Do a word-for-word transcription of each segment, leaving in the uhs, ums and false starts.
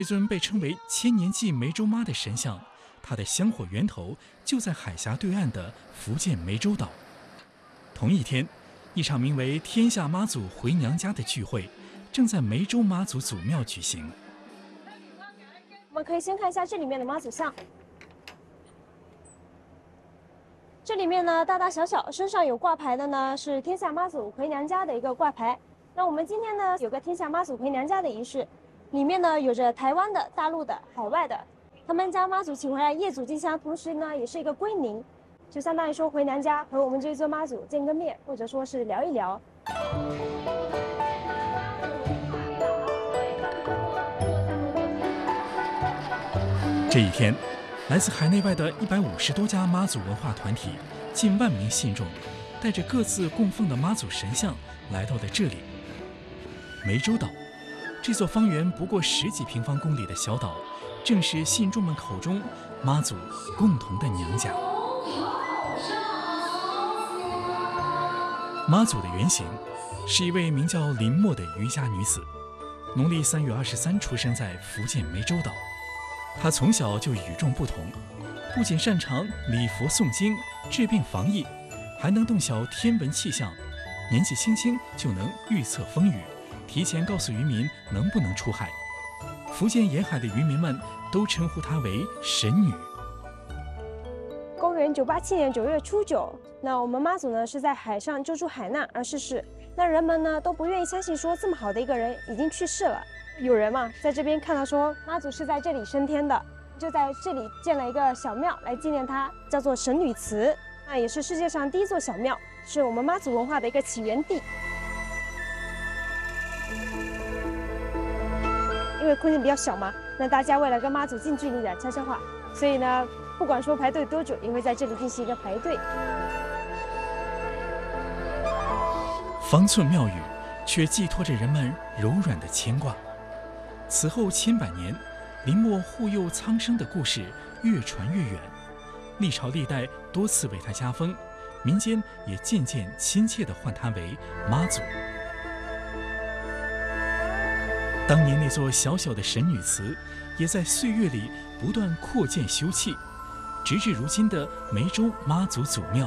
这尊被称为千年祭湄洲妈的神像，它的香火源头就在海峡对岸的福建湄洲岛。同一天，一场名为“天下妈祖回娘家”的聚会正在湄洲妈祖祖庙举行。 我们可以先看一下这里面的妈祖像。这里面呢，大大小小身上有挂牌的呢，是天下妈祖回娘家的一个挂牌。那我们今天呢，有个天下妈祖回娘家的仪式，里面呢有着台湾的、大陆的、海外的，他们将妈祖请回来业祖进香，同时呢也是一个归宁，就相当于说回娘家和我们这尊妈祖见个面，或者说是聊一聊。 这一天，来自海内外的一百五十多家妈祖文化团体，近万名信众，带着各自供奉的妈祖神像，来到了这里。湄洲岛，这座方圆不过十几平方公里的小岛，正是信众们口中妈祖共同的娘家。妈祖的原型是一位名叫林默的渔家女子，农历三月二十三出生在福建湄洲岛。她从小就与众不同，不仅擅长礼佛诵经、治病防疫，还能洞晓天文气象，年纪轻轻就能预测风雨，提前告诉渔民能不能出海。福建沿海的渔民们都称呼她为神女。 公元九八七年九月初九，那我们妈祖呢是在海上救助海难而逝世。那人们呢都不愿意相信说这么好的一个人已经去世了。有人嘛在这边看到说妈祖是在这里升天的，就在这里建了一个小庙来纪念她，叫做神女祠。那也是世界上第一座小庙，是我们妈祖文化的一个起源地。因为空间比较小嘛，那大家为了跟妈祖近距离的悄悄话，所以呢，不管说排队多久，也会在这里进行一个排队。 方寸庙宇，却寄托着人们柔软的牵挂。此后千百年，林默护佑苍生的故事越传越远，历朝历代多次为他加封，民间也渐渐亲切地唤他为妈祖。当年那座小小的神女祠，也在岁月里不断扩建修葺，直至如今的湄洲妈祖祖庙。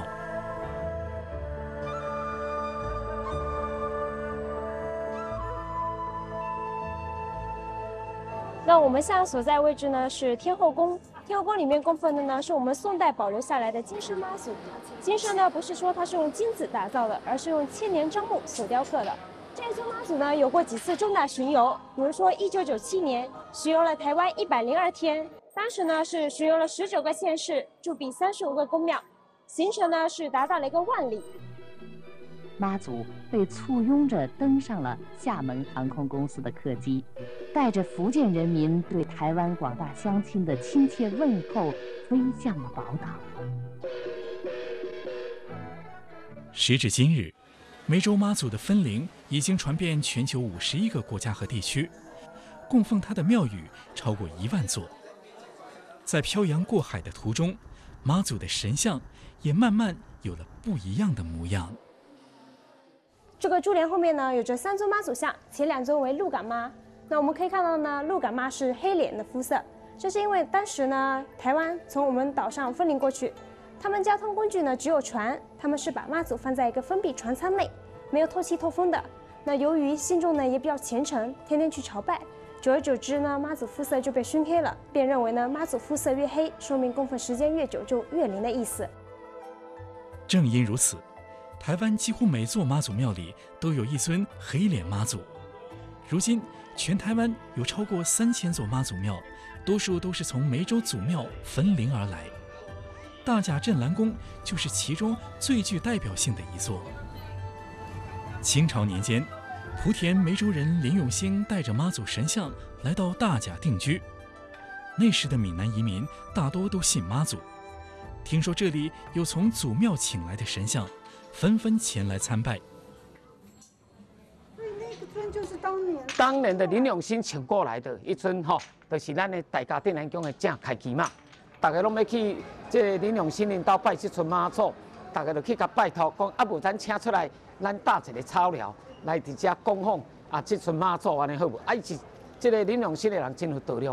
那我们现在所在位置呢是天后宫，天后宫里面供奉的呢是我们宋代保留下来的金身妈祖。金身呢不是说它是用金子打造的，而是用千年樟木所雕刻的。这一尊妈祖呢有过几次重大巡游，比如说一九九七年巡游了台湾一百零二天，当时呢是巡游了十九个县市，驻跸三十五个宫庙，行程呢是达到了一个万里。 妈祖被簇拥着登上了厦门航空公司的客机，带着福建人民对台湾广大乡亲的亲切问候，飞向了宝岛。 时至今日，湄洲妈祖的分灵已经传遍全球五十一个国家和地区，供奉她的庙宇超过一万座。在漂洋过海的途中，妈祖的神像也慢慢有了不一样的模样。 这个珠帘后面呢有着三尊妈祖像，前两尊为鹿港妈。那我们可以看到呢，鹿港妈是黑脸的肤色，这是因为当时呢台湾从我们岛上分离过去，他们交通工具呢只有船，他们是把妈祖放在一个封闭船舱内，没有透气透风的。那由于信众呢也比较虔诚，天天去朝拜，久而久之呢，妈祖肤色就被熏黑了，便认为呢妈祖肤色越黑，说明供奉时间越久就越灵的意思。 正因如此，台湾几乎每座妈祖庙里都有一尊黑脸妈祖。如今，全台湾有超过三千座妈祖庙，多数都是从湄洲祖庙分灵而来。大甲镇澜宫就是其中最具代表性的一座。清朝年间，莆田湄洲人林永兴带着妈祖神像来到大甲定居。那时的闽南移民大多都信妈祖，听说这里有从祖庙请来的神像，纷纷前来参拜。 所以那个尊就是当年当年的林永兴请过来的一尊吼，就是咱的大甲镇澜宫的正开基嘛。大家拢要去这林永兴领导拜这尊妈祖，大家就去甲拜托，讲啊无咱请出来，咱搭一个草寮来伫遮供奉啊，这尊妈祖安尼好无？啊，一一这个领养新的人真有道理。